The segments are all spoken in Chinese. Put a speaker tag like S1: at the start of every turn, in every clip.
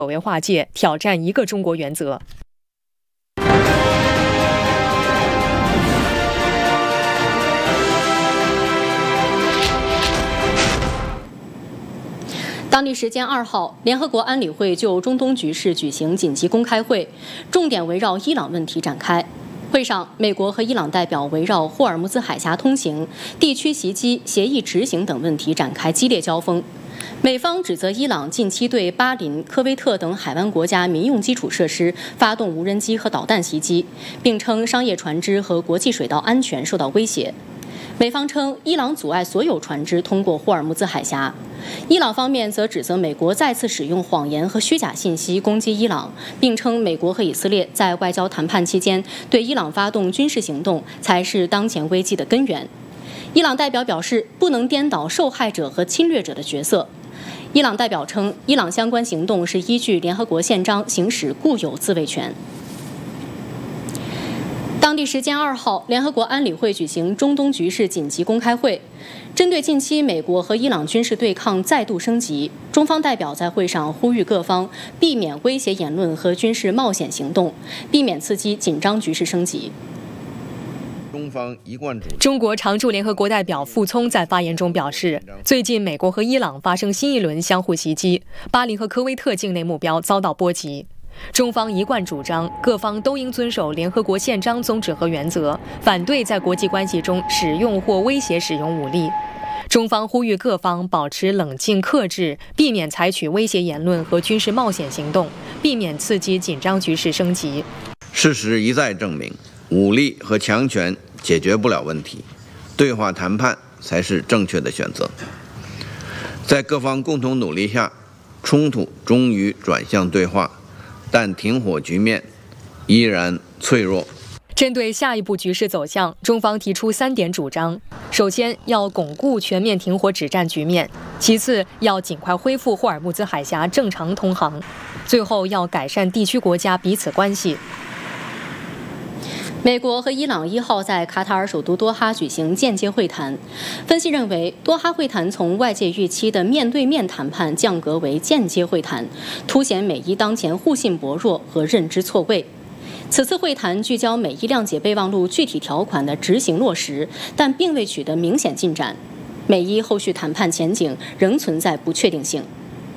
S1: 为划界，挑战一个中国原则。
S2: 当地时间2号，联合国安理会就中东局势举行紧急公开会，重点围绕伊朗问题展开。会上，美国和伊朗代表围绕霍尔木兹海峡通行、地区袭击、协议执行等问题展开激烈交锋。美方指责伊朗近期对巴林、科威特等海湾国家民用基础设施发动无人机和导弹袭击，并称商业船只和国际水道安全受到威胁。美方称，伊朗阻碍所有船只通过霍尔木兹海峡。伊朗方面则指责美国再次使用谎言和虚假信息攻击伊朗，并称美国和以色列在外交谈判期间对伊朗发动军事行动才是当前危机的根源。伊朗代表表示，不能颠倒受害者和侵略者的角色。伊朗代表称，伊朗相关行动是依据联合国宪章行使固有自卫权。当地时间2号，联合国安理会举行中东局势紧急公开会，针对近期美国和伊朗军事对抗再度升级，中方代表在会上呼吁各方避免威胁言论和军事冒险行动，避免刺激紧张局势升级。
S1: 中国常驻联合国代表傅聪在发言中表示，最近美国和伊朗发生新一轮相互袭击，巴林和科威特境内目标遭到波及。中方一贯主张，各方都应遵守联合国宪章宗旨和原则，反对在国际关系中使用或威胁使用武力。中方呼吁各方保持冷静克制，避免采取威胁言论和军事冒险行动，避免刺激紧张局势升级。
S3: 事实一再证明，武力和强权解决不了问题，对话谈判才是正确的选择。在各方共同努力下，冲突终于转向对话，但停火局面依然脆弱。
S1: 针对下一步局势走向，中方提出3点主张：首先，要巩固全面停火止战局面；其次，要尽快恢复霍尔木兹海峡正常通航；最后，要改善地区国家彼此关系。
S2: 美国和伊朗1号在卡塔尔首都多哈举行间接会谈。分析认为，多哈会谈从外界预期的面对面谈判降格为间接会谈，凸显美伊当前互信薄弱和认知错位。此次会谈聚焦美伊谅解备忘录具体条款的执行落实，但并未取得明显进展。美伊后续谈判前景仍存在不确定性。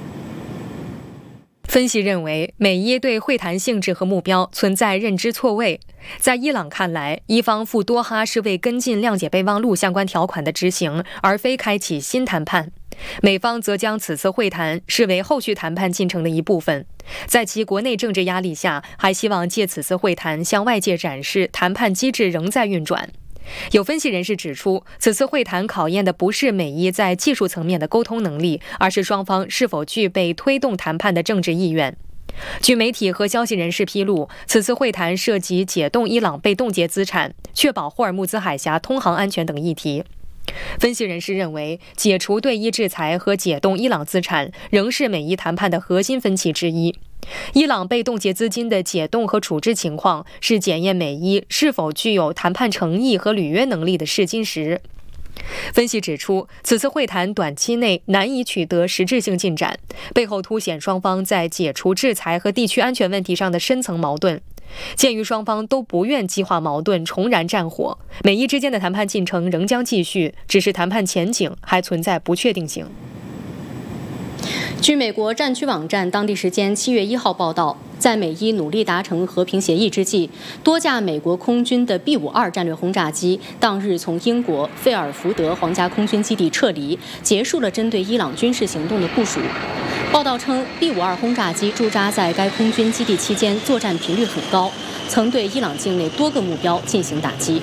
S1: 分析认为，美伊对会谈性质和目标存在认知错位。在伊朗看来，伊方赴多哈是为跟进谅解备忘录相关条款的执行，而非开启新谈判。美方则将此次会谈视为后续谈判进程的一部分，在其国内政治压力下，还希望借此次会谈向外界展示谈判机制仍在运转。有分析人士指出，此次会谈考验的不是美伊在技术层面的沟通能力，而是双方是否具备推动谈判的政治意愿。据媒体和消息人士披露，此次会谈涉及解冻伊朗被冻结资产、确保霍尔木兹海峡通航安全等议题。分析人士认为，解除对伊制裁和解冻伊朗资产仍是美伊谈判的核心分歧之一。伊朗被冻结资金的解冻和处置情况是检验美伊是否具有谈判诚意和履约能力的试金石。分析指出，此次会谈短期内难以取得实质性进展，背后凸显双方在解除制裁和地区安全问题上的深层矛盾。鉴于双方都不愿激化矛盾、重燃战火，美伊之间的谈判进程仍将继续，只是谈判前景还存在不确定性。
S2: 据美国战区网站当地时间7月1号报道，在美伊努力达成和平协议之际，多架美国空军的 B-52战略轰炸机当日从英国费尔福德皇家空军基地撤离，结束了针对伊朗军事行动的部署。报道称 ，B-52轰炸机驻扎在该空军基地期间，作战频率很高，曾对伊朗境内多个目标进行打击。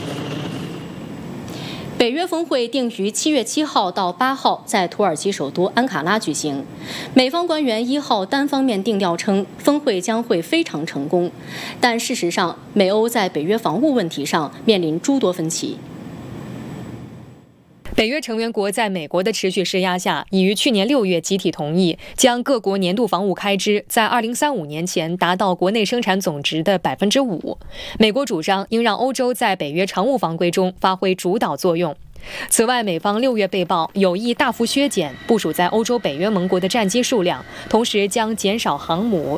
S2: 北约峰会定于7月7号到8号在土耳其首都安卡拉举行。美方官员1号单方面定调称，峰会将会非常成功，但事实上，美欧在北约防务问题上面临诸多分歧。
S1: 北约成员国在美国的持续施压下，已于去年6月集体同意将各国年度防务开支在2035年前达到国内生产总值的5%。美国主张应让欧洲在北约常务防规中发挥主导作用。此外，美方6月被曝有意大幅削减部署在欧洲北约盟国的战机数量，同时将减少航母、